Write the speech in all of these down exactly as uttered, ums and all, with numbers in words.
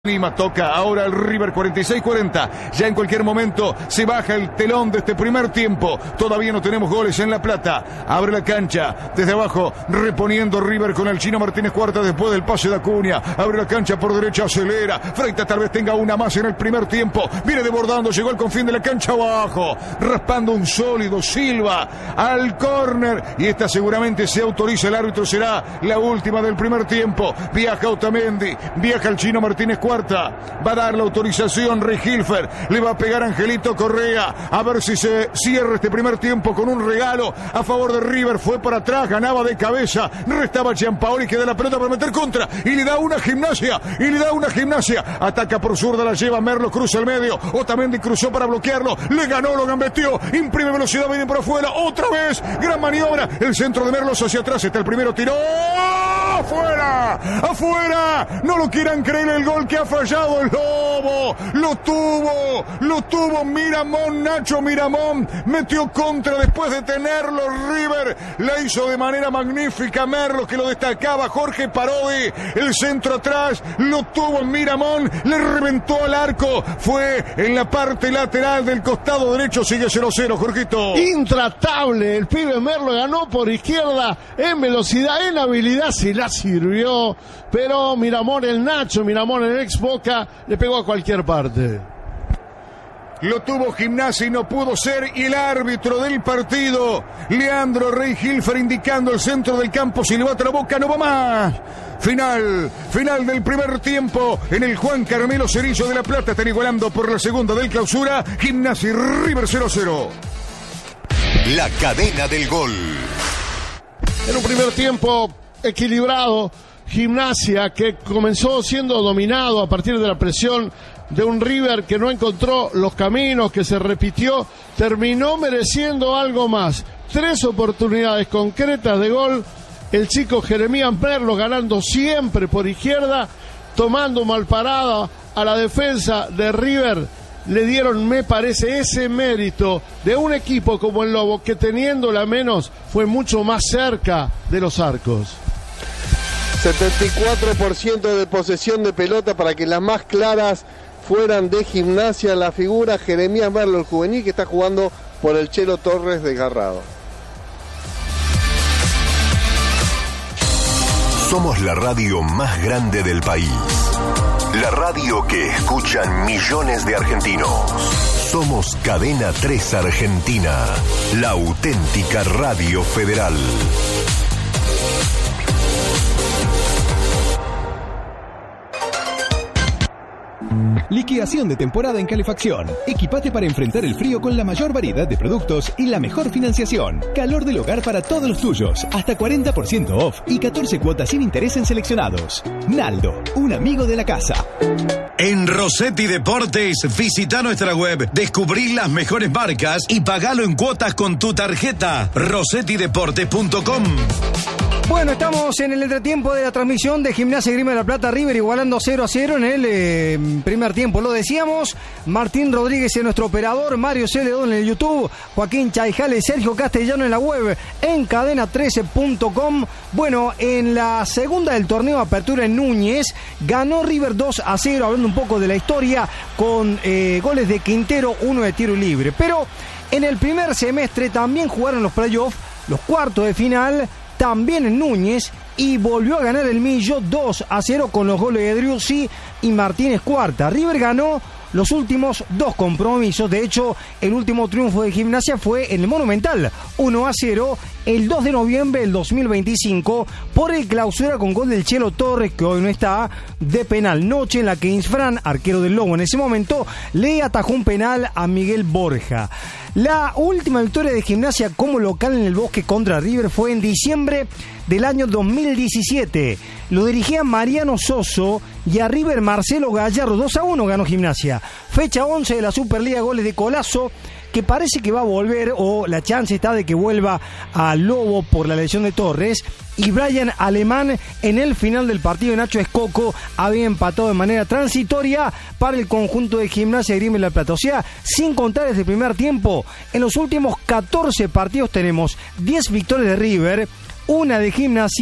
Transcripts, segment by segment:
Lima toca ahora el River cuarenta y seis cuarenta. Ya en cualquier momento se baja el telón de este primer tiempo. Todavía no tenemos goles en La Plata. Abre la cancha desde abajo, reponiendo River con el Chino Martínez Cuarta después del pase de Acuña. Abre la cancha por derecha, acelera. Freitas tal vez tenga una más en el primer tiempo. Viene desbordando, llegó al confín de la cancha abajo. Raspando un sólido Silva al córner. Y esta seguramente se autoriza el árbitro. Será la última del primer tiempo. Viaja Otamendi, viaja el Chino Martínez Cuarta. Va a dar la autorización Regilfer. Le va a pegar Angelito Correa. A ver si se cierra este primer tiempo con un regalo a favor de River. Fue para atrás, ganaba de cabeza. Restaba Gianpaoli, que da la pelota para meter contra. Y le da una Gimnasia. Y le da una Gimnasia. Ataca por zurda, la lleva Merlo, cruza el medio. Otamendi cruzó para bloquearlo. Le ganó, lo gambeteó. Imprime velocidad, viene por afuera. Otra vez. Gran maniobra. El centro de Merlos hacia atrás. Está el primero, tiró. ¡Afuera! ¡Afuera! No lo quieran creer el gol que ha fallado el Lobo. Lo tuvo. Lo tuvo Miramón. Nacho Miramón metió contra después de tenerlo. River la hizo de manera magnífica. Merlos, que lo destacaba. Jorge Parodi. El centro atrás. Lo tuvo Miramón. Le reventó al arco. Fue en la parte lateral del costado derecho. Sigue cero cero, Jorgito. Intratable. El pibe Merlo ganó por izquierda. En velocidad, en habilidad. Se la sirvió. Pero Miramón, el Nacho Miramón, el ex Boca, le pegó a cualquier parte. Lo tuvo Gimnasia y no pudo ser. Y el árbitro del partido, Leandro Regilfer, indicando el centro del campo. Silbata la Boca, no va más. Final, final del primer tiempo en el Juan Carmelo Cerillo de La Plata. Están igualando por la segunda del clausura. Gimnasia y River cero cero. La cadena del gol. En un primer tiempo equilibrado, Gimnasia, que comenzó siendo dominado a partir de la presión de un River que no encontró los caminos, que se repitió, terminó mereciendo algo más. Tres oportunidades concretas de gol. El chico Jeremías Merlo ganando siempre por izquierda, tomando mal parada a la defensa de River. Le dieron, me parece, ese mérito de un equipo como el Lobo, que teniéndola menos fue mucho más cerca de los arcos. setenta y cuatro por ciento de posesión de pelota para que las más claras fueran de Gimnasia. La figura Jeremías Merlo, el juvenil, que está jugando por el Chelo Torres desgarrado. Somos la radio más grande del país. La radio que escuchan millones de argentinos. Somos Cadena tres Argentina, la auténtica radio federal. Liquidación de temporada en calefacción. Equipate para enfrentar el frío con la mayor variedad de productos y la mejor financiación. Calor del hogar para todos los tuyos. Hasta cuarenta por ciento off y catorce cuotas sin interés en seleccionados. Naldo, un amigo de la casa. En Rossetti Deportes, visita nuestra web, descubrí las mejores marcas y pagalo en cuotas con tu tarjeta. rossetti deportes punto com. Bueno, estamos en el entretiempo de la transmisión de Gimnasia y Grima de La Plata. River igualando cero a cero en el eh, primer tiempo. Lo decíamos, Martín Rodríguez es nuestro operador, Mario Celedón en el YouTube, Joaquín Chaijale, Sergio Castellano en la web, en cadena trece punto com. Bueno, en la segunda del torneo Apertura en Núñez, ganó River dos a cero, hablando un poco de la historia, con eh, goles de Quintero, uno de tiro libre. Pero en el primer semestre también jugaron los playoffs, los cuartos de final, también en Núñez, y volvió a ganar el Millo dos a cero con los goles de Driussi y Martínez Cuarta. River ganó los últimos dos compromisos. De hecho, el último triunfo de Gimnasia fue en el Monumental, uno a cero, el dos de noviembre del dos mil veinticinco, por el clausura con gol del Chelo Torres, que hoy no está, de penal. Noche en la que Insfran, arquero del Lobo en ese momento, le atajó un penal a Miguel Borja. La última victoria de Gimnasia como local en el Bosque contra River fue en diciembre del año dos mil diecisiete. Lo dirigía Mariano Soso y a River Marcelo Gallardo. dos a uno ganó Gimnasia. Fecha once de la Superliga, goles de Colazo, que parece que va a volver, o la chance está de que vuelva a Lobo por la lesión de Torres, y Brian Alemán en el final del partido. Nacho Escoco había empatado de manera transitoria para el conjunto de Gimnasia y Grima de La Plata. O sea, sin contar desde el primer tiempo, en los últimos catorce partidos tenemos diez victorias de River, una de Gimnasia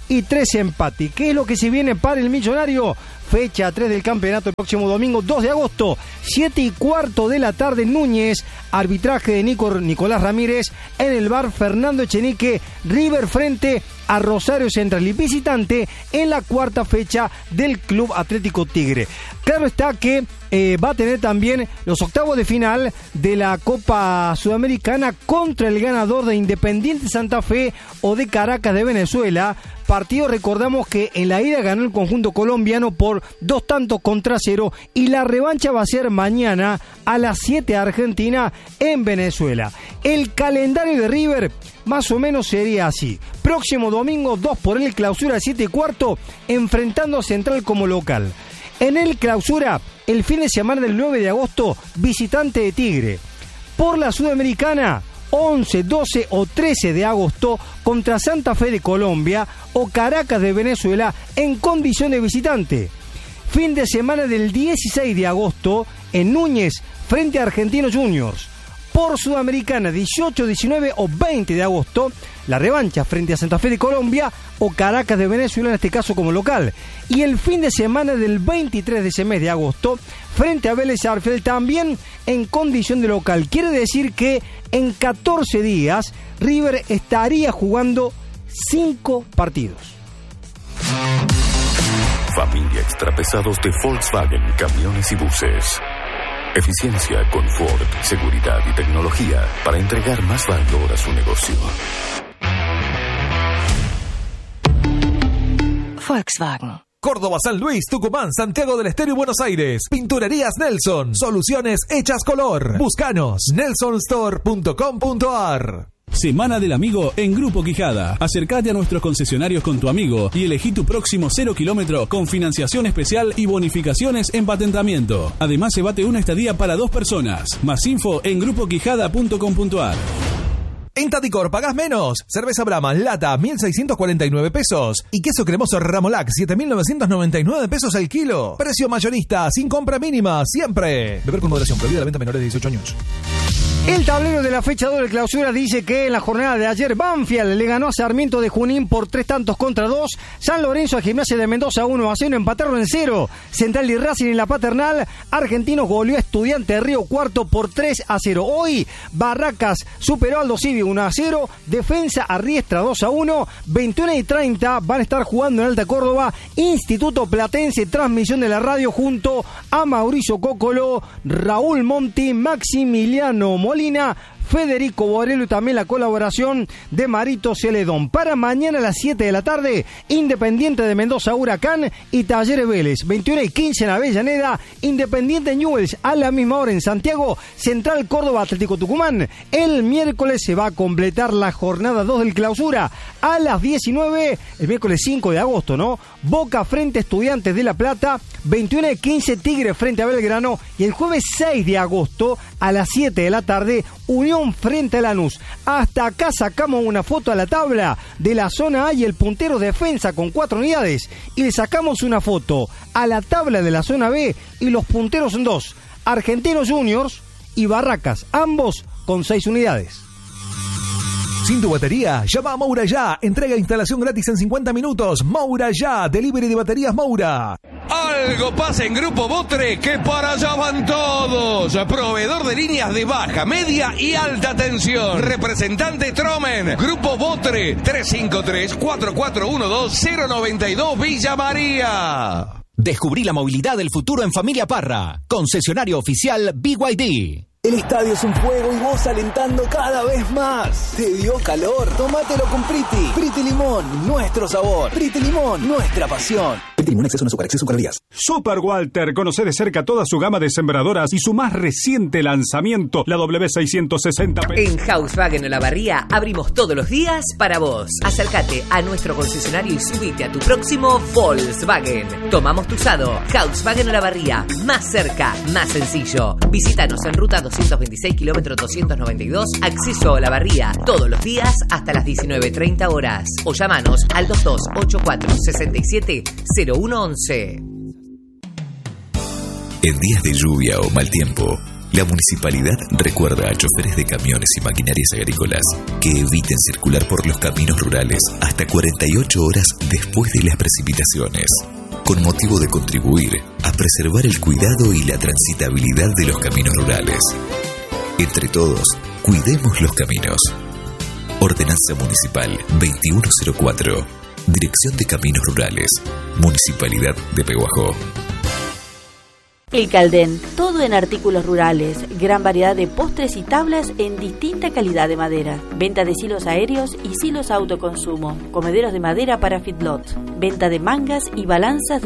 y tres empates. ¿Qué es lo que se viene para el Millonario? Fecha tres del campeonato el próximo domingo dos de agosto, siete y cuarto de la tarde, Núñez, arbitraje de Nico, Nicolás Ramírez, en el bar Fernando Echenique, River frente a Rosario Central y visitante en la cuarta fecha del Club Atlético Tigre. Claro está que eh, va a tener también los octavos de final de la Copa Sudamericana contra el ganador de Independiente Santa Fe o de Caracas de Venezuela. Partido, recordamos que en la ida ganó el conjunto colombiano por dos tantos contra cero y la revancha va a ser mañana a las siete Argentina en Venezuela. El calendario de River más o menos sería así. Próximo domingo dos por el Clausura siete y cuarto enfrentando a Central como local. En el Clausura el fin de semana del nueve de agosto visitante de Tigre. Por la Sudamericana once, doce o trece de agosto contra Santa Fe de Colombia o Caracas de Venezuela en condición de visitante. Fin de semana del dieciséis de agosto en Núñez frente a Argentinos Juniors. Por Sudamericana dieciocho, diecinueve o veinte de agosto la revancha frente a Santa Fe de Colombia o Caracas de Venezuela, en este caso como local. Y el fin de semana del veintitrés de ese mes de agosto frente a Vélez Sarsfield también en condición de local. Quiere decir que en catorce días River estaría jugando cinco partidos. Familia Extrapesados de Volkswagen Camiones y Buses. Eficiencia, confort, seguridad y tecnología para entregar más valor a su negocio. Volkswagen. Córdoba, San Luis, Tucumán, Santiago del Estero y Buenos Aires. Pinturerías Nelson. Soluciones hechas color. Búscanos. nelson store punto com punto a r. Semana del Amigo en Grupo Quijada. Acércate a nuestros concesionarios con tu amigo y elegí tu próximo cero kilómetro con financiación especial y bonificaciones en patentamiento. Además, se bate una estadía para dos personas. Más info en grupo quijada punto com punto a r. En Taticor pagás menos. Cerveza Brahma lata mil seiscientos cuarenta y nueve pesos y queso cremoso Ramolac siete mil novecientos noventa y nueve pesos el kilo. Precio mayorista sin compra mínima siempre. Beber con moderación. Prohibida la venta a menores de dieciocho años. El tablero de la fecha doble clausura dice que en la jornada de ayer Banfield le ganó a Sarmiento de Junín por tres tantos contra dos. San Lorenzo a Gimnasia de Mendoza uno a cero, empataron en cero. Central y Racing en la Paternal. Argentinos goleó a Estudiante de Río Cuarto por tres a cero. Hoy Barracas superó a Aldo Civi uno a cero. Defensa a Riestra dos a uno. veintiuno y treinta van a estar jugando en Alta Córdoba. Instituto Platense, transmisión de la radio junto a Mauricio Cocolo, Raúl Monti, Maximiliano Molina, Federico Borello y también la colaboración de Marito Celedón. Para mañana a las siete de la tarde, Independiente de Mendoza Huracán y Talleres Vélez. veintiuno y quince en Avellaneda, Independiente Newell's a la misma hora en Santiago, Central Córdoba Atlético Tucumán. El miércoles se va a completar la jornada dos del clausura a las diecinueve, el miércoles cinco de agosto, ¿no? Boca frente a Estudiantes de La Plata, veintiuno y quince Tigre frente a Belgrano y el jueves seis de agosto a las siete de la tarde, Unión frente a Lanús. Hasta acá sacamos una foto a la tabla de la zona A y el puntero defensa con cuatro unidades. Y le sacamos una foto a la tabla de la zona B y los punteros son dos. Argentinos Juniors y Barracas, ambos con seis unidades. Sin tu batería, llama a Moura Ya. Entrega e instalación gratis en cincuenta minutos. Moura Ya, delivery de baterías Moura. Algo pasa en Grupo Botre, que para allá van todos. Proveedor de líneas de baja, media y alta tensión. Representante Tromen. Grupo Botre, tres cinco tres, cuatro cuatro uno dos, cero nueve dos, Villa María. Descubrí la movilidad del futuro en Familia Parra. Concesionario oficial B Y D. El estadio es un fuego y vos alentando cada vez más. ¿Te dio calor? Tómatelo con Priti. Priti Limón, nuestro sabor. Priti Limón, nuestra pasión. Priti Limón, exceso en azúcar, exceso en calorías. Super Walter, conoce de cerca toda su gama de sembradoras y su más reciente lanzamiento, la W seiscientos sesenta. En Volkswagen Olavarría abrimos todos los días para vos. Acércate a nuestro concesionario y subite a tu próximo Volkswagen. Tomamos tu usado. Volkswagen Olavarría, más cerca, más sencillo. Visítanos en ruta doscientos veintiséis, kilómetro doscientos noventa y dos, acceso a Olavarría, todos los días hasta las diecinueve treinta horas. O llamanos al dos dos ocho cuatro, seis siete, cero uno once. En días de lluvia o mal tiempo, La municipalidad recuerda a choferes de camiones y maquinarias agrícolas que eviten circular por los caminos rurales hasta cuarenta y ocho horas después de las precipitaciones, con motivo de contribuir a preservar el cuidado y la transitabilidad de los caminos rurales. Entre todos, cuidemos los caminos. Ordenanza Municipal veintiuno cero cuatro. Dirección de Caminos Rurales. Municipalidad de Pehuajó. El Caldén, todo en artículos rurales, gran variedad de postres y tablas en distinta calidad de madera, venta de silos aéreos y silos autoconsumo, comederos de madera para feedlot, venta de mangas y balanzas de